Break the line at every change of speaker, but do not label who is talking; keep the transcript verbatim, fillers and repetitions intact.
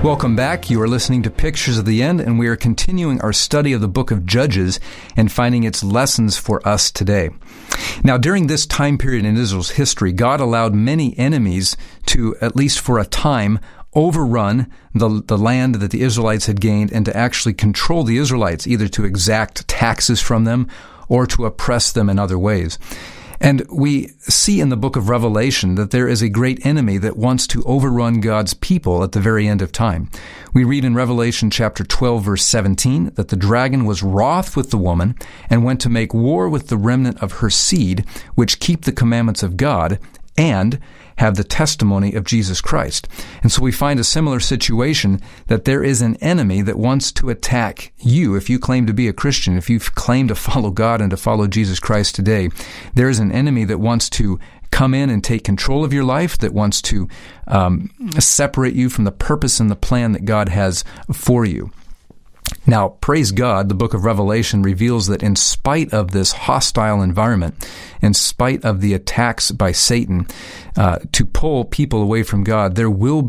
Welcome back. You are listening to Pictures of the End, and we are continuing our study of the book of Judges and finding its lessons for us today. Now, during this time period in Israel's history, God allowed many enemies to, at least for a time, overrun the, the land that the Israelites had gained and to actually control the Israelites, either to exact taxes from them or to oppress them in other ways. And we see in the book of Revelation that there is a great enemy that wants to overrun God's people at the very end of time. We read in Revelation chapter twelve, verse seventeen, that the dragon was wroth with the woman and went to make war with the remnant of her seed, which keep the commandments of God and have the testimony of Jesus Christ. And so we find a similar situation, that there is an enemy that wants to attack you. If you claim to be a Christian, if you claim to follow God and to follow Jesus Christ today, there is an enemy that wants to come in and take control of your life, that wants to um, separate you from the purpose and the plan that God has for you. Now, praise God, the book of Revelation reveals that in spite of this hostile environment, in spite of the attacks by Satan uh, to pull people away from God, there will